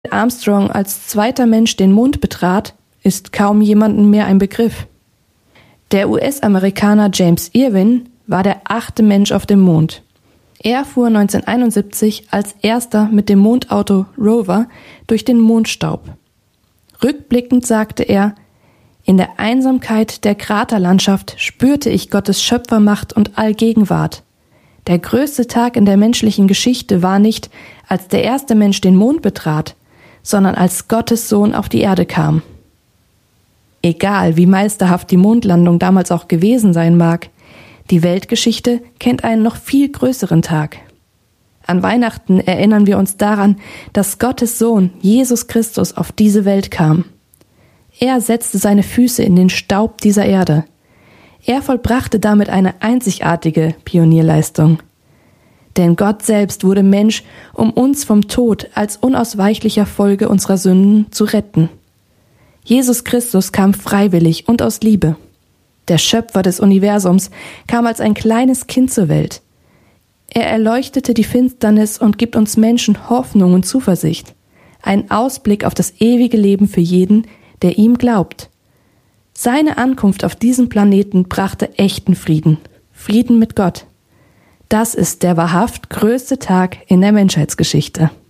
Armstrong als zweiter Mensch den Mond betrat, ist kaum jemandem mehr ein Begriff. Der US-Amerikaner James Irwin war der 8. Mensch auf dem Mond. Er fuhr 1971 als erster mit dem Mondauto Rover durch den Mondstaub. Rückblickend sagte er: In der Einsamkeit der Kraterlandschaft spürte ich Gottes Schöpfermacht und Allgegenwart. Der größte Tag in der menschlichen Geschichte war nicht, als der erste Mensch den Mond betrat, sondern als Gottes Sohn auf die Erde kam. Egal, wie meisterhaft die Mondlandung damals auch gewesen sein mag, die Weltgeschichte kennt einen noch viel größeren Tag. An Weihnachten erinnern wir uns daran, dass Gottes Sohn, Jesus Christus, auf diese Welt kam. Er setzte seine Füße in den Staub dieser Erde. Er vollbrachte damit eine einzigartige Pionierleistung. Denn Gott selbst wurde Mensch, um uns vom Tod als unausweichlicher Folge unserer Sünden zu retten. Jesus Christus kam freiwillig und aus Liebe. Der Schöpfer des Universums kam als ein kleines Kind zur Welt. Er erleuchtete die Finsternis und gibt uns Menschen Hoffnung und Zuversicht. Ein Ausblick auf das ewige Leben für jeden, der ihm glaubt. Seine Ankunft auf diesem Planeten brachte echten Frieden. Frieden mit Gott. Das ist der wahrhaft größte Tag in der Menschheitsgeschichte.